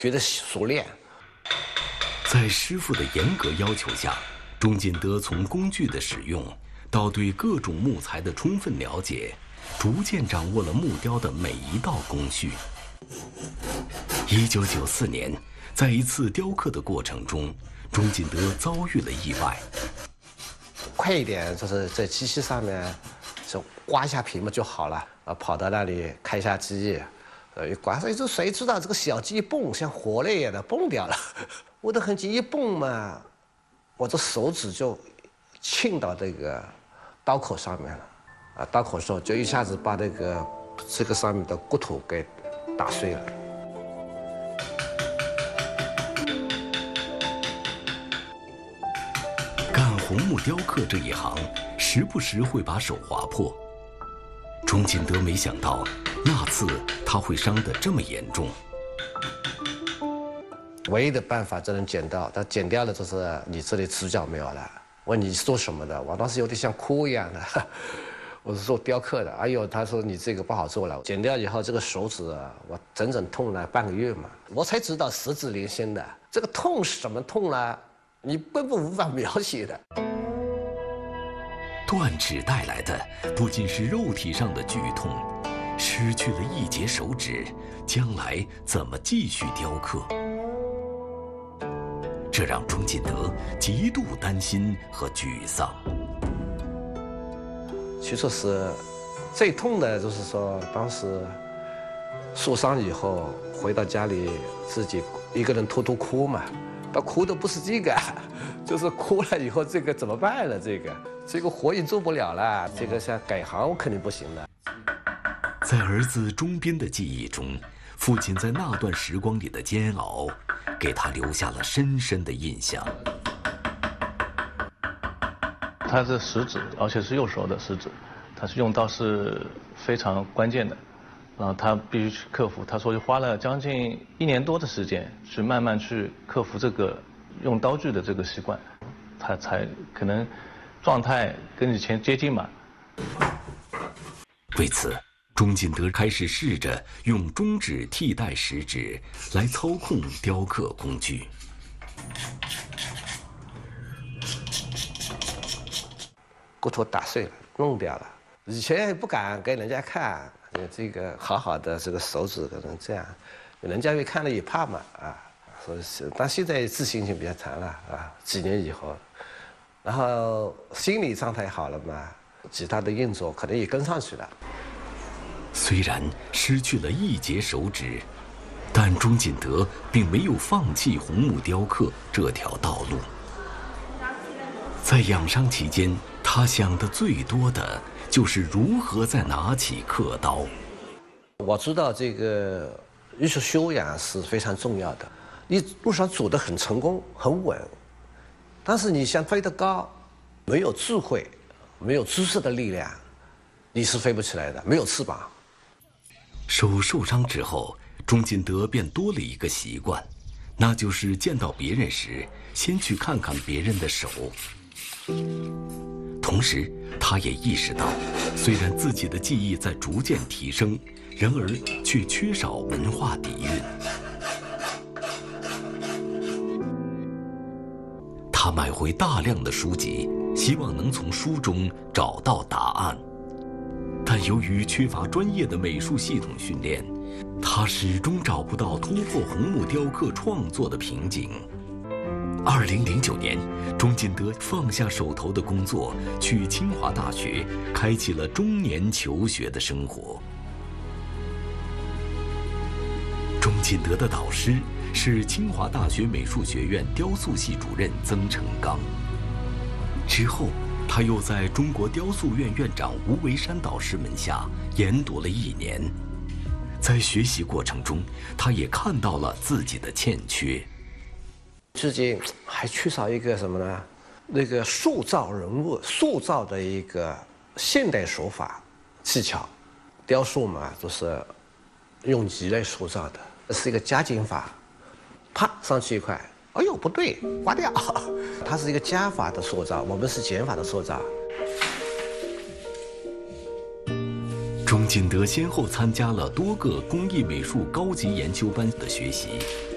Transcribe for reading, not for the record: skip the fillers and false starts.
学得熟练。 在师傅的严格要求下，钟锦德从工具的使用到对各种木材的充分了解，逐渐掌握了木雕的每一道工序。1994年，在一次雕刻的过程中，钟锦德遭遇了意外。 快一点，就是在机器上面，就刮一下屏幕就好了。跑到那里开一下机，一刮，这谁知道这个小鸡一蹦，像活了一样的蹦掉了。我的痕迹一蹦嘛，我这手指就沁到这个刀口上面了，刀口上就一下子把这个上面的骨头给打碎了。 干红木雕刻这一行，时不时会把手划破。钟锦德没想到，那次他会伤得这么严重。 唯一的办法只能剪掉，但剪掉了就是你这里指甲没有了。问你是做什么的？我当时有点像哭一样的。我是做雕刻的。哎呦，他说你这个不好做了。剪掉以后，这个手指我整整痛了半个月嘛，我才知道十指连心的。这个痛是什么痛呢？你根本无法描写的。 断指带来的不仅是肉体上的剧痛，失去了一节手指，将来怎么继续雕刻？这让钟锦德极度担心和沮丧。 其实是最痛的，就是说当时受伤以后回到家里，自己一个人偷偷哭嘛。但哭的不是这个，就是哭了以后这个怎么办了？这个活也做不了了，这个像改行我肯定不行了。 在儿子钟斌的记忆中，父亲在那段时光里的煎熬，给他留下了深深的印象。 他的食指，而且是右手的食指，他是用刀是非常关键的，然后他必须去克服。他说花了将近1年多的时间，去慢慢去克服这个用刀具的这个习惯，他才可能状态跟以前接近嘛。 为此，钟锦德开始试着用中指替代食指来操控雕刻工具。 骨头打碎了，弄掉了。以前也不敢给人家看，这个好好的这个手指可能这样，人家会看了也怕嘛所以是，但现在自信心比较强了几年以后，然后心理状态好了嘛，其他的运作可能也跟上去了。 虽然失去了一节手指，但钟锦德并没有放弃红木雕刻这条道路。在养伤期间，他想的最多的就是如何再拿起刻刀。 我知道这个艺术修养是非常重要的，你路上走得很成功很稳，但是你想飞得高，没有智慧，没有知识的力量，你是飞不起来的，没有翅膀。 手受伤之后，钟锦德便多了一个习惯，那就是见到别人时，先去看看别人的手。同时，他也意识到，虽然自己的技艺在逐渐提升，然而却缺少文化底蕴。他买回大量的书籍，希望能从书中找到答案。但由于缺乏专业的美术系统训练，他始终找不到突破红木雕刻创作的瓶颈。2009年，钟锦德放下手头的工作，去清华大学，开启了中年求学的生活。钟锦德的导师是清华大学美术学院雕塑系主任曾成刚。之后，他又在中国雕塑院院长吴维山导师门下研读了1年。在学习过程中，他也看到了自己的欠缺。 自己还缺少一个什么呢？那个塑造人物、塑造的一个现代手法技巧。雕塑嘛，都是用泥来塑造的，是一个加减法。啪上去一块，哎呦不对，刮掉。它是一个加法的塑造，我们是减法的塑造。 钟锦德先后参加了多个工艺美术高级研修班的学习，